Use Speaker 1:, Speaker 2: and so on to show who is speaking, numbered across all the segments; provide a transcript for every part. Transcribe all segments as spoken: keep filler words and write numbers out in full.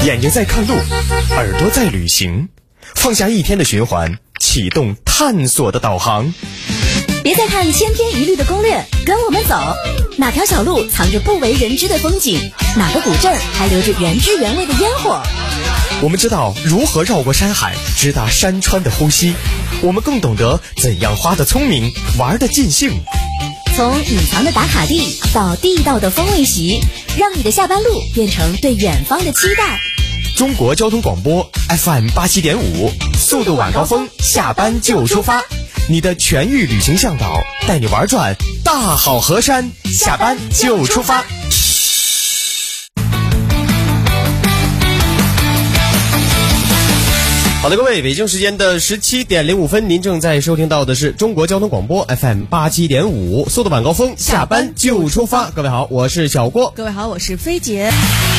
Speaker 1: 眼睛在看路，耳朵在旅行，放下一天的循环，启动探索的导航。
Speaker 2: 别再看千篇一律的攻略，跟我们走。哪条小路藏着不为人知的风景？哪个古镇还留着原汁原味的烟火？
Speaker 1: 我们知道如何绕过山海，直达山川的呼吸。我们更懂得怎样花得聪明，玩得尽兴。
Speaker 2: 从隐藏的打卡地到地道的风味席，让你的下班路变成对远方的期待。
Speaker 1: 中国交通广播 F M 八七点五，速度晚高峰，下班就出发。你的全域旅行向导，带你玩转大好河山，下班就出发。好的，各位，北京时间的十七点零五分，您正在收听到的是中国交通广播 F M 八七点五，速度晚高峰，下班就出发。各位好，我是小郭。
Speaker 3: 各位好，我是飞姐。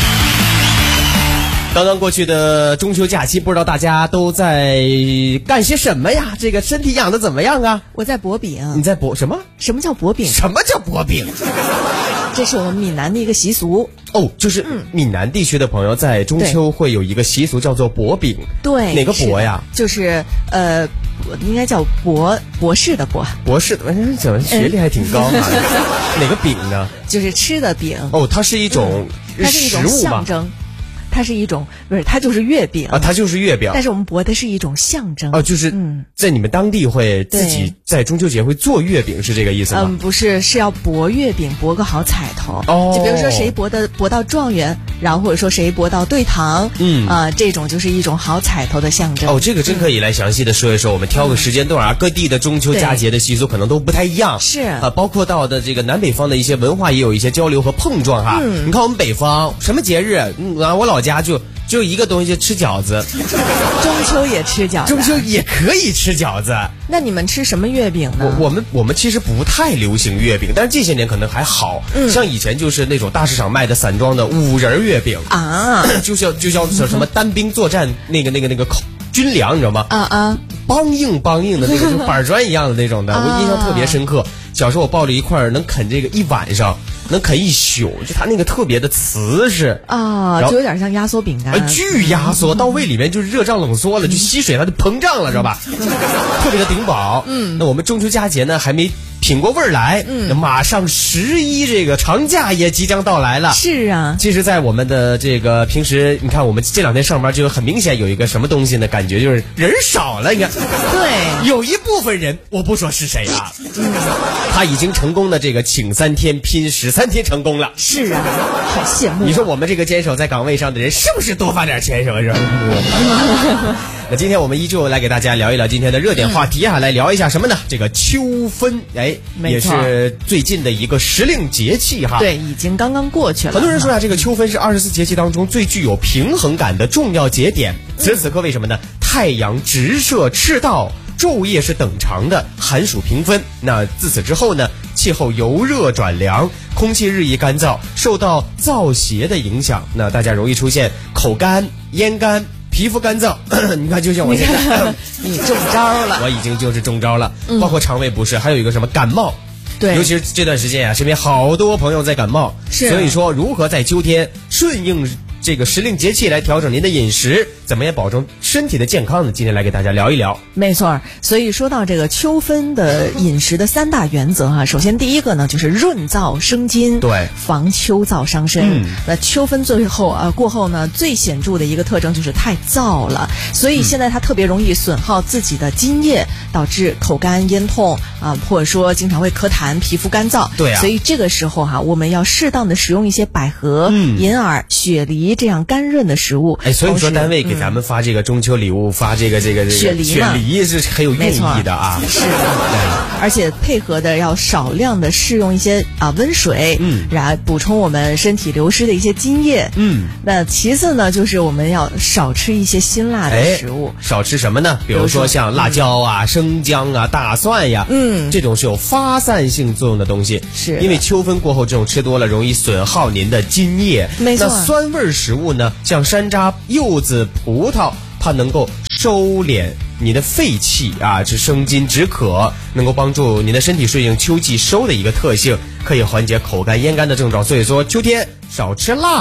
Speaker 1: 刚刚过去的中秋假期，不知道大家都在干些什么呀？这个身体养得怎么样啊？
Speaker 3: 我在薄饼。
Speaker 1: 你在薄什么？
Speaker 3: 什么叫薄饼？
Speaker 1: 什么叫薄饼？
Speaker 3: 这是我们闽南的一个习俗
Speaker 1: 哦，就是闽南地区的朋友在中秋会有一个习俗叫做薄饼。
Speaker 3: 对，
Speaker 1: 哪个薄呀？
Speaker 3: 就是呃，应该叫博博士的博。
Speaker 1: 博士的，怎么学历还挺高啊？嗯、哪个饼呢？
Speaker 3: 就是吃的饼。
Speaker 1: 哦，它是一种
Speaker 3: 食物吧？它是一种象征。它是一种不是，它就是月饼
Speaker 1: 啊，它就是月饼。
Speaker 3: 但是我们博的是一种象征
Speaker 1: 哦，就是在你们当地会自己在中秋节会做月饼，是这个意思吗？
Speaker 3: 嗯，不是，是要博月饼，博个好彩头。
Speaker 1: 哦，
Speaker 3: 就比如说谁博的博到状元，然后或者说谁博到对堂，嗯啊、呃，这种就是一种好彩头的象征。
Speaker 1: 哦，这个真可以来详细的说一说。我们挑个时间段啊，各地的中秋佳节的习俗可能都不太一样。
Speaker 3: 是
Speaker 1: 啊，包括到的这个南北方的一些文化也有一些交流和碰撞哈。嗯，你看我们北方什么节日，嗯啊，我老家就。就一个东西，吃饺子。
Speaker 3: 中秋也吃饺子，
Speaker 1: 中秋也可以吃饺子。
Speaker 3: 那你们吃什么月饼呢？
Speaker 1: 我我们我们其实不太流行月饼，但是这些年可能还好。嗯，像以前就是那种大市场卖的散装的五仁月饼
Speaker 3: 啊，
Speaker 1: 就叫就叫什么单兵作战那个那个那个口军粮，你知道吗？
Speaker 3: 啊啊，
Speaker 1: 梆硬梆硬的那个，就板砖一样的那种的，我印象特别深刻。小时候我抱着一块能啃这个一晚上，能啃一宿，就它那个特别的瓷实
Speaker 3: 啊，就有点像压缩饼干，
Speaker 1: 呃，巨压缩，到胃里面就是热胀冷缩了，就吸水它就膨胀了，知道吧？特别的顶饱。嗯，那我们中秋佳节呢还没品过味儿来，嗯，马上十一这个长假也即将到来了。
Speaker 3: 是啊，
Speaker 1: 其实，在我们的这个平时，你看我们这两天上班就很明显有一个什么东西呢？感觉就是人少了，你看，
Speaker 3: 对，
Speaker 1: 有一部分人，我不说是谁啊，嗯，他已经成功的这个请三天拼十三天成功了。
Speaker 3: 是啊，好羡慕。
Speaker 1: 你说我们这个坚守在岗位上的人，是不是多发点钱什么什么？那今天我们依旧来给大家聊一聊今天的热点话题啊，嗯、来聊一下什么呢？这个秋分，哎，也是最近的一个时令节气哈。
Speaker 3: 对，已经刚刚过去了。
Speaker 1: 很多人说啊，这个秋分是二十四节气当中最具有平衡感的重要节点。此时此刻为什么呢？太阳直射赤道，昼夜是等长的，寒暑平分。那自此之后呢，气候由热转凉，空气日益干燥，受到燥邪的影响，那大家容易出现口干、咽干。皮肤干燥，你看就像我现在，
Speaker 3: 你中招了，
Speaker 1: 我已经就是中招了，嗯、包括肠胃不适，还有一个什么感冒，
Speaker 3: 对，
Speaker 1: 尤其是这段时间啊，身边好多朋友在感冒，
Speaker 3: 是，
Speaker 1: 所以说如何在秋天顺应这个时令节气来调整您的饮食，怎么样保证身体的健康呢？今天来给大家聊一聊。
Speaker 3: 没错，所以说到这个秋分的饮食的三大原则哈，首先第一个呢就是润燥生津，
Speaker 1: 对，
Speaker 3: 防秋燥伤身。嗯、那秋分最后啊过后呢，最显著的一个特征就是太燥了，所以现在它特别容易损耗自己的津液，导致口干咽痛啊，或者说经常会咳痰、皮肤干燥。
Speaker 1: 对啊，
Speaker 3: 所以这个时候哈，我们要适当的食用一些百合、嗯、银耳、雪梨这样干润的食物。
Speaker 1: 哎，所以说单位给咱们发这个中秋礼物，嗯、发这个这个这个
Speaker 3: 雪梨，
Speaker 1: 雪梨是很有用意的啊。
Speaker 3: 是的，而且配合的要少量的试用一些啊温水，嗯，然后补充我们身体流失的一些津液。嗯，那其次呢，就是我们要少吃一些辛辣的食物。
Speaker 1: 哎、少吃什么呢？比如说像辣椒啊、嗯、生姜啊、大蒜呀，嗯，这种是有发散性作用的东西。
Speaker 3: 是，
Speaker 1: 因为秋分过后，这种吃多了容易损耗您的津液。
Speaker 3: 没错。
Speaker 1: 那酸味食物呢，像山楂、柚子、葡萄，它能够收敛你的肺气啊，是生津止渴，能够帮助你的身体顺应秋季收的一个特性，可以缓解口干咽干的症状。所以说秋天少吃辣的，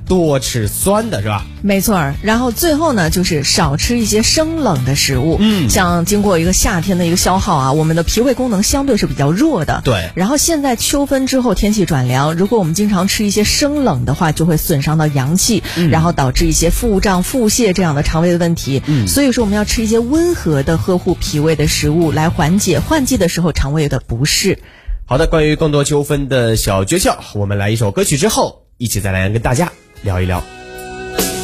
Speaker 1: 多吃酸的是吧？
Speaker 3: 没错儿。然后最后呢，就是少吃一些生冷的食物。
Speaker 1: 嗯，
Speaker 3: 像经过一个夏天的一个消耗啊，我们的脾胃功能相对是比较弱的。
Speaker 1: 对。
Speaker 3: 然后现在秋分之后天气转凉，如果我们经常吃一些生冷的话，就会损伤到阳气，嗯、然后导致一些腹胀、腹泻这样的肠胃的问题。嗯，所以说我们要吃一些温和的呵护脾胃的食物，来缓解换季的时候肠胃的不适。
Speaker 1: 好的，关于更多秋分的小诀窍，我们来一首歌曲之后，一起再来跟大家聊一聊。